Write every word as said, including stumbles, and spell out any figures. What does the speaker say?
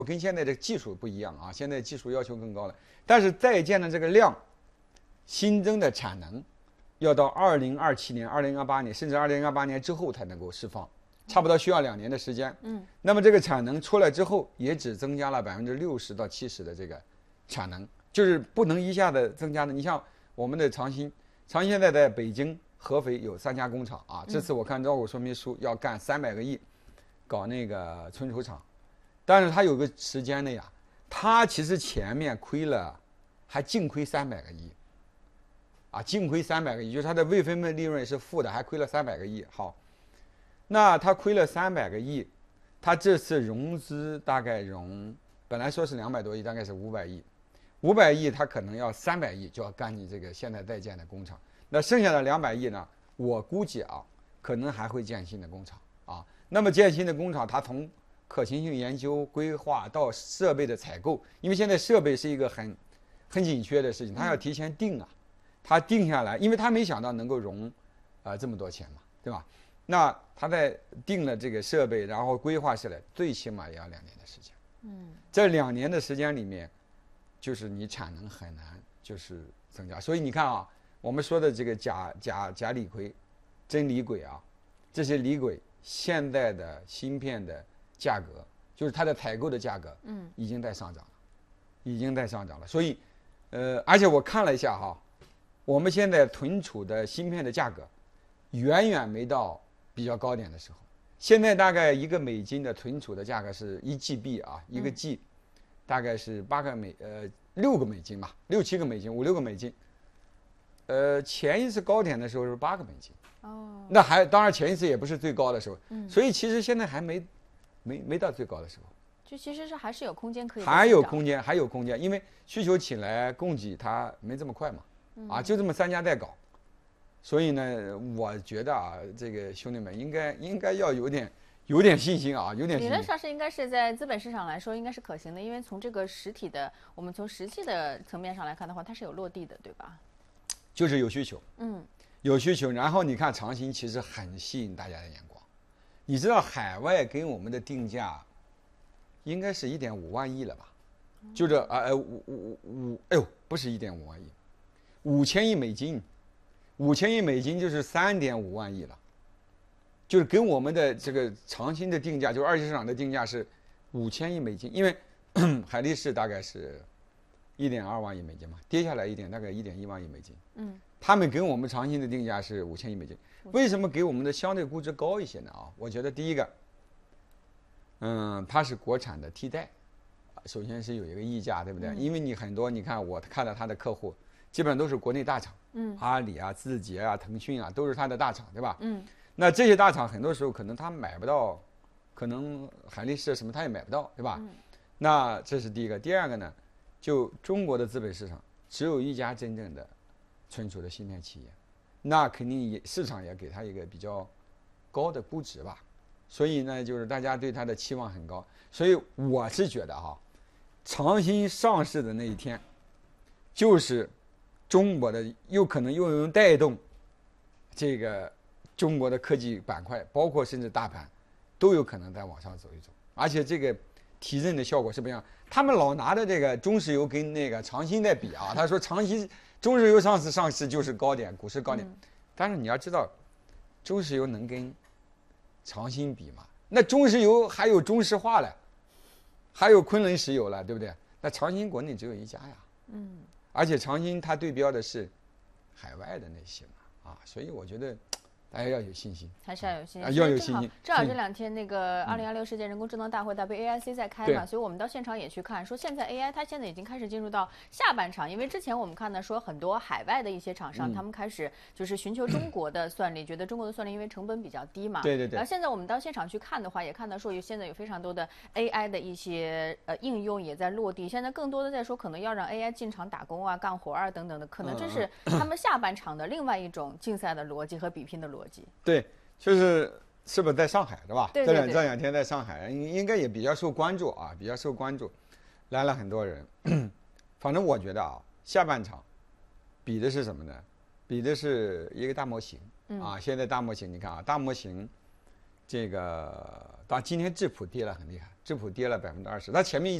跟现在的技术不一样啊，现在技术要求更高了。但是在建的这个量，新增的产能，要到二零二七年、二零二八年，甚至二零二八年之后才能够释放，差不多需要两年的时间。 嗯， 那么这个产能出来之后，也只增加了百分之六十到七十的这个产能，就是不能一下子增加的。你像我们的长鑫，长鑫现在在北京、合肥有三家工厂啊。这次我看招股说明书要干三百个亿，搞那个存储厂，但是它有个时间的呀，它其实前面亏了，还净亏三百个亿。啊，净亏三百个亿，就是它的未分配利润是负的，还亏了三百个亿。好，那它亏了三百个亿，它这次融资大概融，本来说是两百多亿，大概是五百亿，五百亿它可能要三百亿就要干你这个现在在建的工厂。那剩下的两百亿呢，我估计啊，可能还会建新的工厂啊。那么建新的工厂，它从可行性研究、规划到设备的采购，因为现在设备是一个很很紧缺的事情，它要提前定啊。他定下来，因为他没想到能够融，啊、呃、这么多钱嘛，对吧？那他在定了这个设备，然后规划下来，最起码也要两年的时间。 嗯， 这两年的时间里面，就是你产能很难就是增加。所以你看啊，我们说的这个钾钾钾锂硅、真锂轨啊，这些锂轨现在的芯片的价格，就是它的采购的价格，嗯，已经在上涨了，已经在上涨了。所以，呃，而且我看了一下哈。我们现在存储的芯片的价格，远远没到比较高点的时候。现在大概一个美金的存储的价格是一 G B 啊，一个 G，、嗯、大概是八个美呃六个美金吧，六七个美金，五六个美金。呃，前一次高点的时候是八个美金。哦。那还当然前一次也不是最高的时候，嗯、所以其实现在还没没没到最高的时候。 就其实是还是有空间可以。 还有空间，还有空间，因为需求起来，供给它没这么快嘛。啊，就这么三家在搞，所以呢，我觉得啊，这个兄弟们应该应该要有点有点信心啊，有点信心。 理论上是应该是在资本市场来说应该是可行的，因为从这个实体的，我们从实际的层面上来看的话，它是有落地的，对吧？ 就是有需求， 嗯， 有需求。然后你看长鑫其实很吸引大家的眼光，你知道海外给我们的定价应该是一点五万亿了吧？嗯、就这啊呃五五五，哎呦，不是一点五万亿。五千亿美金，五千亿美金就是三点五万亿了，就是跟我们的这个长鑫的定价，就是二级市场的定价是五千亿美金，因为海力士大概是一点二万亿美金嘛，跌下来一点，大概一点一万亿美金。嗯，他们跟我们长鑫的定价是五千亿美金，为什么给我们的相对估值高一些呢？啊，我觉得第一个，嗯，它是国产的替代，首先是有一个溢价，对不对？嗯、因为你很多，你看我看到他的客户。基本上都是国内大厂，嗯，阿里啊、字节啊、腾讯啊，都是它的大厂，对吧？嗯，那这些大厂很多时候可能他买不到，可能海力士什么他也买不到，对吧？嗯，那这是第一个。第二个呢，就中国的资本市场只有一家真正的存储的芯片企业，那肯定也市场也给他一个比较高的估值吧。所以呢，就是大家对它的期望很高。所以我是觉得哈，长鑫上市的那一天，就是中国的有可能又能带动这个中国的科技板块，包括甚至大盘，都有可能在往上走一走。而且这个提振的效果是不一样。他们老拿着这个中石油跟那个长鑫在比啊，他说长鑫中石油上次上市就是高点，股市高点。但是你要知道，中石油能跟长鑫比吗？那中石油还有中石化了，还有昆仑石油了，对不对？那长鑫国内只有一家呀。嗯。而且长鑫它对标的是海外的那些嘛，啊，所以我觉得大家要有信心， 还是要有信心， 啊、要有信心。 正好这两天那个二零二六世界人工智能大会 W A I C 在开嘛，所以我们到现场也去看，说现在 A I 它现在已经开始进入到下半场，因为之前我们看呢说很多海外的一些厂商，嗯、他们开始就是寻求中国的算力，觉得中国的算力因为成本比较低嘛， 对对对。 然后现在我们到现场去看的话，也看到说有现在有非常多的 A I 的一些呃应用也在落地，现在更多的在说可能要让 A I 进场打工啊、干活啊等等的，可能这是他们下半场的另外一种竞赛的逻辑和比拼的逻辑。 对。就是是不是在上海对吧？ 对对对， 这两这两天在上海，应应该也比较受关注啊，比较受关注，来了很多人。反正我觉得啊，下半场比的是什么呢？比的是一个大模型、嗯、啊。现在大模型，你看啊，大模型这个，当然今天质朴跌了很厉害，质朴跌了百分之二十，它前面一。